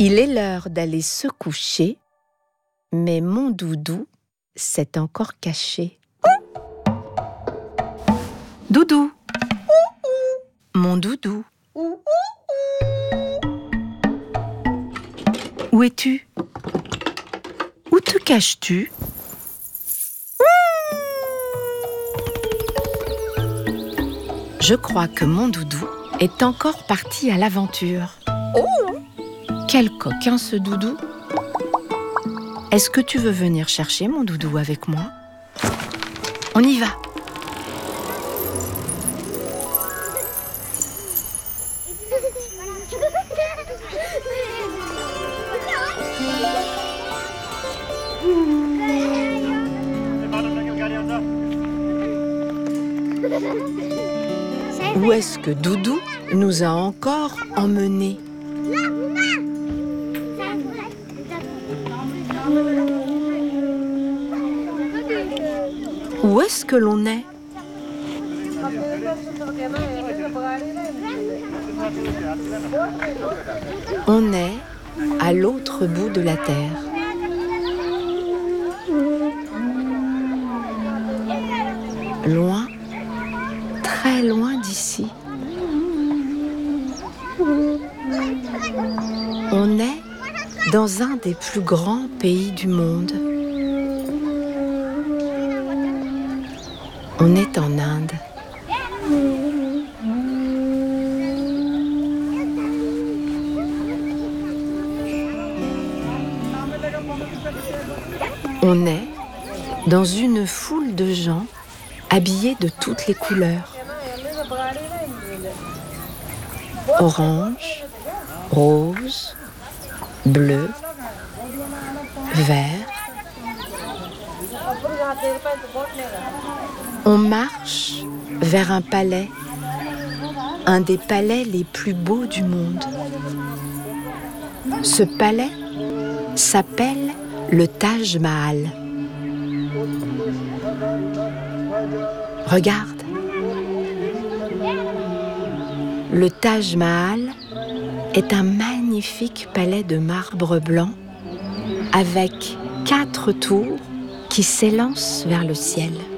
Il est l'heure d'aller se coucher, mais mon doudou s'est encore caché. Doudou, mon doudou, où es-tu? Où te caches-tu? Je crois que mon doudou est encore parti à l'aventure. Quel coquin ce doudou! Est-ce que tu veux venir chercher mon doudou avec moi? On y va! Où est-ce que Doudou nous a encore emmenés? Où est-ce que l'on est? On est à l'autre bout de la terre. Loin, très loin d'ici. On est dans un des plus grands pays du monde. On est en Inde. On est dans une foule de gens habillés de toutes les couleurs. Orange, rose, bleu, vert. On marche vers un palais, un des palais les plus beaux du monde. Ce palais s'appelle le Taj Mahal. Regarde. Le Taj Mahal est un magnifique palais de marbre blanc avec 4 tours qui s'élancent vers le ciel.